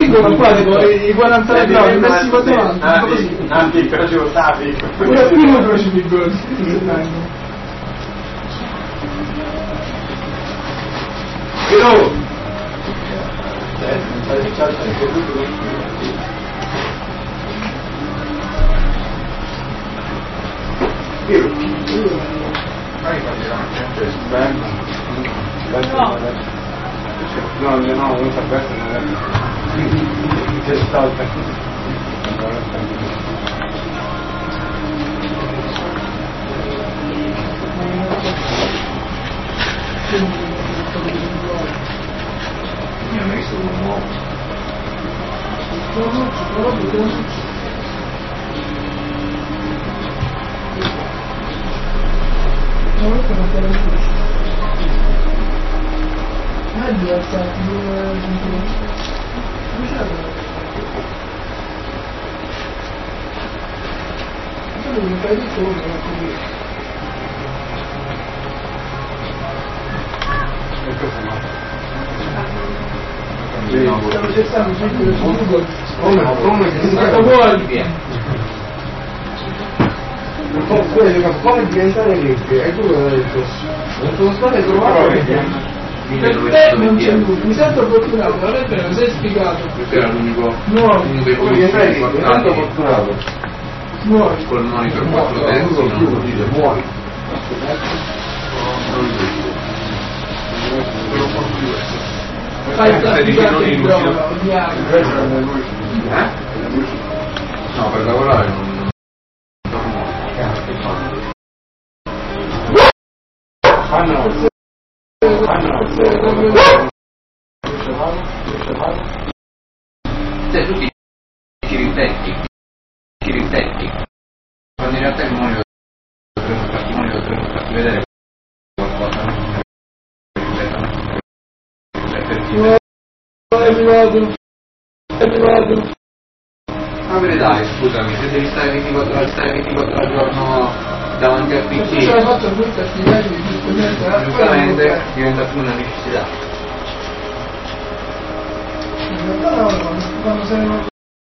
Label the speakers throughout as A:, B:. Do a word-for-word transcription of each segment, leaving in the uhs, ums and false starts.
A: dicono qua tipo i quaranta gradi messi qua davanti.
B: Anzi, il croce Tavi.
A: Pure il primo croce piccolo.
B: Però no, no, no, non sa questo non è c'è stato io non sono un uomo
A: Addio, sta un paio di turni, stiamo cercando sempre su Google come come diventare ricchi e tu hai detto non sono state trovate. Per te non c'è nulla, mi sento fortunato, non è vero, sei spiegato.
B: questo era l'unico
A: No,
B: uno dei pochi mi sento
A: fortunato. Muori.
B: col monitor quattro terzi non dice muori
A: Fai praticare il droga, odiamo.
B: eh? no per lavorare non ah no cioè tu ti rifletti ti rifletti quando in realtà il monitor dovremmo farti monitor dovremmo farti vedere qualcosa
A: È arrivato, è arrivato.
B: ma me ne dai scusami se devi stare ventiquattro ore stare ventiquattro ore al giorno davanti al P C
A: Ce l'hai fatto questa attività di giustamente
B: giustamente diventa più una necessità.
A: Quando sei una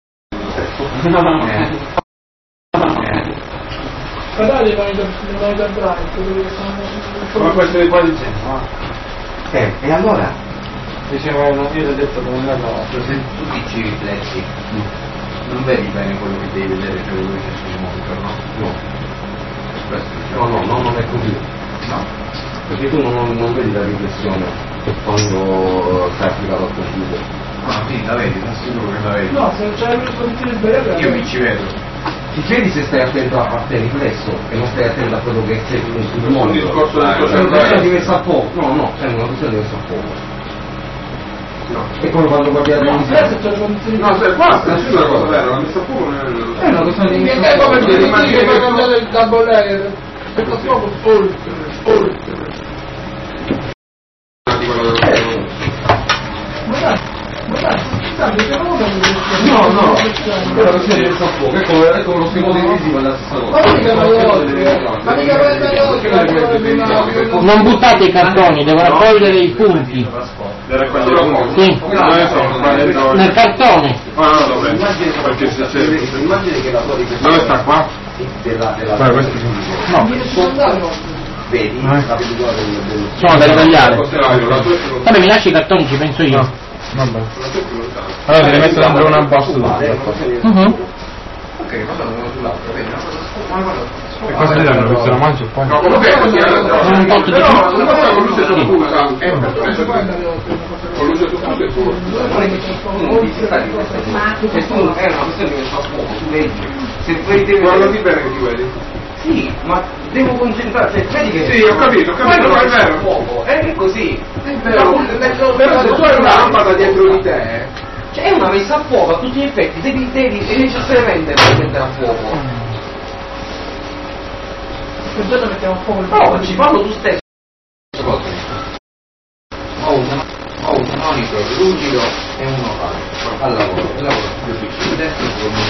B: eh. Eh.
A: guardate i monitor monitor drive quelli che sono
B: come questo di qua dicendo no?
C: Eh, e allora?
B: Diceva io ti ho detto come andava se tu ti ci rifletti non vedi bene quello che devi vedere cioè quello che c'è sul monitor no?
C: No.
B: Questo,
C: No, no, no, non è così.
B: no.
C: Perché tu non, non vedi la riflessione quando stai applicato al computer.
B: Ah, sì, la vedi, sono sicuro che la vedi.
A: no, se c'è una posizione sbagliata
B: Io mi ci vedo.
C: Ti vedi se stai attento a te riflesso e non stai attento a quello che c'è sul monitor.
B: Un discorso del tuo
C: È una questione
B: cervello.
C: di messa a fuoco. No, no, è una questione di messa a fuoco.
B: No.
C: È come quando guardi la
A: no,
C: televisione.
A: adesso c'è una posizione
B: No, se basta, è una cosa vera, la messa a fuoco non è
C: È una questione di
A: che
C: messa
A: è
C: a
A: come
C: fuoco.
A: il dire che puoi cambiare il double layer perché fa fuoco oltre oltre
B: di quello che
A: ma dai ma dai scusate che non
C: No, no, è una questione di messa a fuoco. È come, è come lo schermo televisivo, è la stessa cosa.
A: ma mica vai oltre ma mica vai oltre
D: Non buttate i cartoni, devono raccogliere i punti.
B: le raccogliere punti?
D: Sì. Nel cartone.
B: Ah, no, dov'è? Perché se c'è
C: Immagini che la tua riflessione
B: dove sta qua?
C: della, della
B: Guarda, questi sono
D: No,
C: vedi la pellicola del, del...
D: sono da ritagliare.
B: la tua
D: Vabbè, mi lasci i cartoni, ci penso io.
E: Vabbè. Allora te li metto dentro una box
D: Mhm.
B: ok, ma sono uno sull'altro, vedi? Una cosa
E: E cosa ti danno? Questo la mangio e poi?
B: no, comunque è così,
D: Un po' di
B: però una cosa con luce soffusa è perfetto con luce soffusa è puro
C: non è che ci sono di stare in questa cosa. E tu è una questione che fa fuoco, tu vedi. Se vedi
B: guardati bene che ti vedi
C: sì, ma devo concentrarsi, cioè, vedi che
B: sì, ho capito, ho capito, ma è vero
C: fuoco, è così.
B: però se tu hai una lampada dietro di te
C: Cioè è una messa a fuoco a tutti gli effetti, devi, devi necessariamente mettere a fuoco.
A: per giorno mettiamo a fuoco il
C: Provaci, fallo tu stesso. Ho un, ho un monitor lucido e uno al lavoro, il lavoro più piccolo, destro con